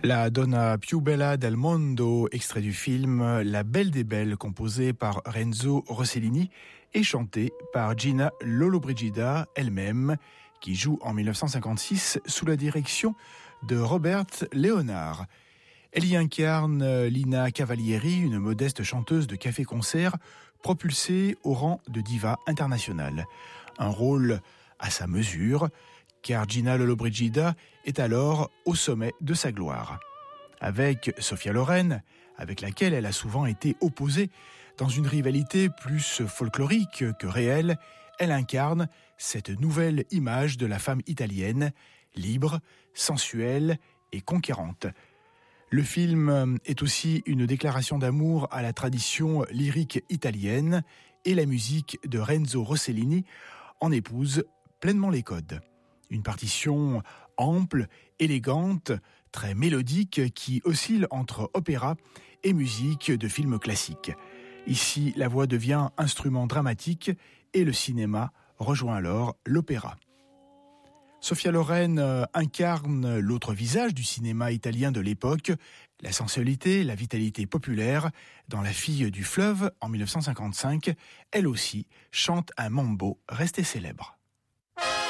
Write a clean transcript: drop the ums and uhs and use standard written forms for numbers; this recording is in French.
La Donna più bella del mondo, extrait du film La Belle des Belles, composé par Renzo Rossellini et chanté par Gina Lollobrigida elle-même, qui joue en 1956 sous la direction de Robert Leonard. Elle y incarne Lina Cavalieri, une modeste chanteuse de café-concert propulsée au rang de diva internationale. Un rôle à sa mesure, car Gina Lollobrigida est alors au sommet de sa gloire. Avec Sophia Loren, avec laquelle elle a souvent été opposée dans une rivalité plus folklorique que réelle, elle incarne cette nouvelle image de la femme italienne, libre, sensuelle et conquérante. Le film est aussi une déclaration d'amour à la tradition lyrique italienne et la musique de Renzo Rossellini en épouse pleinement les codes. Une partition ample, élégante, très mélodique qui oscille entre opéra et musique de films classiques. Ici, la voix devient instrument dramatique et le cinéma rejoint alors l'opéra. Sophia Loren incarne l'autre visage du cinéma italien de l'époque, la sensualité, la vitalité populaire. Dans La fille du fleuve, en 1955, elle aussi chante un mambo resté célèbre.